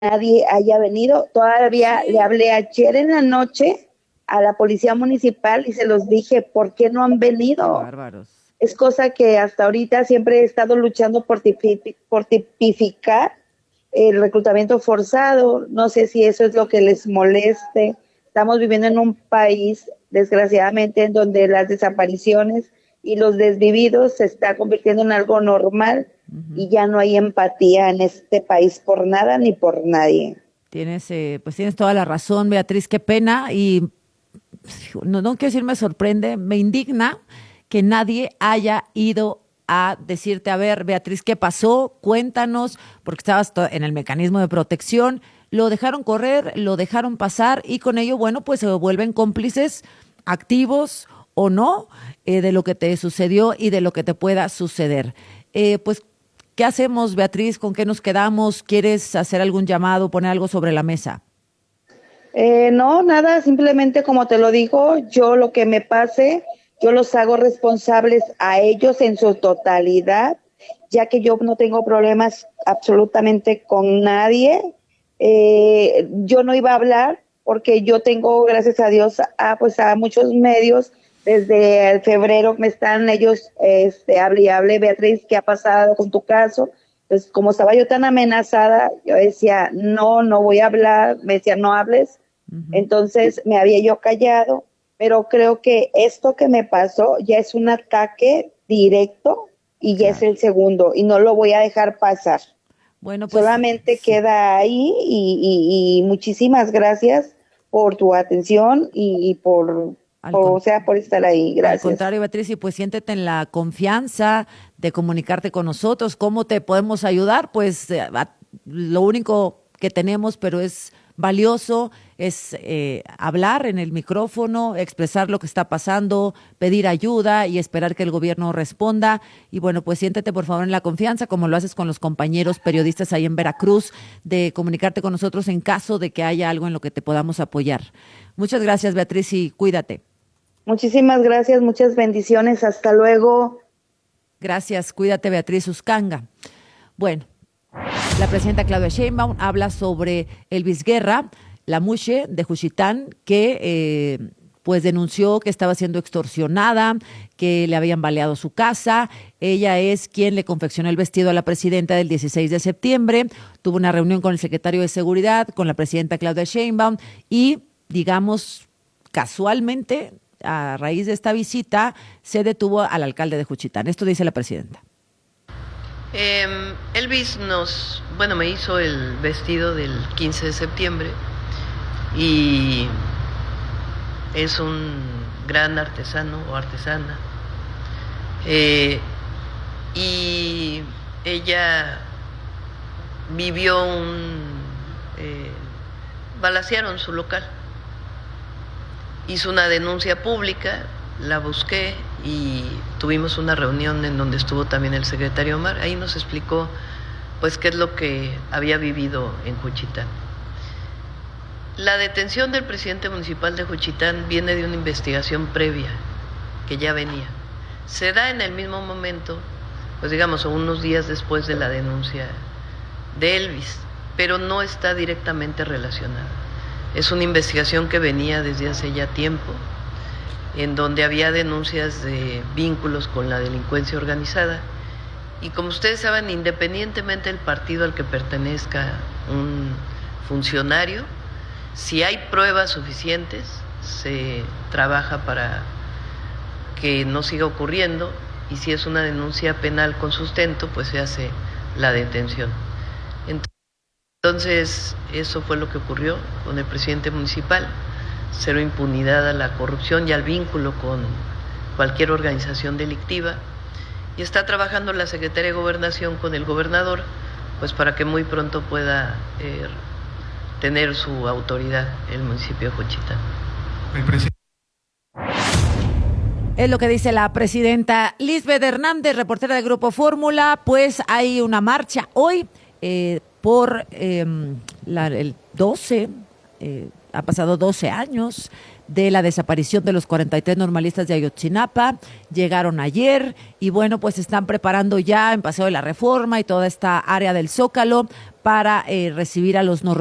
nadie haya venido. Todavía le Sí, hablé ayer en la noche a la policía municipal y se los dije, ¿por qué no han qué venido? bárbaros. Es cosa que hasta ahorita siempre he estado luchando por tipificar el reclutamiento forzado. No sé si eso es lo que les moleste. Estamos viviendo en un país, desgraciadamente, en donde las desapariciones y los desvividos se está convirtiendo en algo normal Ujú. y ya no hay empatía en este país por nada ni por nadie. Pues tienes toda la razón, Beatriz, qué pena. Y no quiero decir me sorprende, me indigna que nadie haya ido a decirte, a ver, Beatriz, ¿qué pasó? Cuéntanos, porque estabas en el mecanismo de protección, lo dejaron correr, lo dejaron pasar y con ello, bueno, pues se vuelven cómplices activos o no de lo que te sucedió y de lo que te pueda suceder. Pues, ¿qué hacemos, Beatriz? ¿Con qué nos quedamos? ¿Quieres hacer algún llamado, poner algo sobre la mesa? No, nada, simplemente como te lo digo, yo lo que me pase, yo los hago responsables a ellos en su totalidad, ya que yo no tengo problemas absolutamente con nadie. Yo no iba a hablar porque yo tengo, gracias a Dios, pues a muchos medios. Desde el febrero me están ellos, hable y hable, Beatriz, ¿qué ha pasado con tu caso? Pues como estaba yo tan amenazada, yo decía, no, no voy a hablar, me decía, no hables. Ujú. Entonces me había yo callado, pero creo que esto que me pasó ya es un ataque directo y ya es Claro. el segundo y no lo voy a dejar pasar. Bueno, pues Solamente sí. queda ahí y muchísimas gracias por tu atención Al, con- o sea, por estar ahí. Al Gracias. contrario, Beatriz, y pues siéntete en la confianza de comunicarte con nosotros. ¿Cómo te podemos ayudar? Pues lo único que tenemos, pero es valioso, es hablar en el micrófono, expresar lo que está pasando, pedir ayuda y esperar que el gobierno responda. Y bueno, pues siéntete por favor en la confianza, como lo haces con los compañeros periodistas ahí en Veracruz, de comunicarte con nosotros en caso de que haya algo en lo que te podamos apoyar. Muchas gracias, Beatriz, y cuídate. Muchísimas gracias, muchas bendiciones. Hasta luego. Gracias, cuídate, Beatriz Uscanga. Bueno, la presidenta Claudia Sheinbaum habla sobre Elvis Guerra, la mushe de Juchitán, que pues denunció que estaba siendo extorsionada, que le habían baleado su casa. Ella es quien le confeccionó el vestido a la presidenta del 16 de septiembre. Tuvo una reunión con el secretario de Seguridad, con la presidenta Claudia Sheinbaum y, digamos, casualmente, a raíz de esta visita, se detuvo al alcalde de Juchitán. Esto dice la presidenta. Elvis bueno, me hizo el vestido del 15 de septiembre y es un gran artesano o artesana. Eh, y ella vivió eh, balacearon su local. Hizo una denuncia pública, la busqué y tuvimos una reunión en donde estuvo también el secretario Omar. Ahí nos explicó pues qué es lo que había vivido en Juchitán. La detención del presidente municipal de Juchitán viene de una investigación previa que ya venía. Se da en el mismo momento, pues digamos, unos días después de la denuncia de Elvis, pero no está directamente relacionada. Es una investigación que venía desde hace ya tiempo, en donde había denuncias de vínculos con la delincuencia organizada. Y como ustedes saben, independientemente del partido al que pertenezca un funcionario, si hay pruebas suficientes, se trabaja para que no siga ocurriendo, y si es una denuncia penal con sustento, pues se hace la detención. Entonces, eso fue lo que ocurrió con el presidente municipal: cero impunidad a la corrupción y al vínculo con cualquier organización delictiva. Y está trabajando la Secretaría de Gobernación con el gobernador, pues para que muy pronto pueda tener su autoridad el municipio de Juchitán. Es lo que dice la presidenta Lisbeth Hernández, reportera del Grupo Fórmula. Pues hay una marcha hoy por el 12, ha pasado 12 años de la desaparición de los 43 normalistas de Ayotzinapa. Llegaron ayer y bueno, pues están preparando ya en Paseo de la Reforma y toda esta área del Zócalo para recibir a los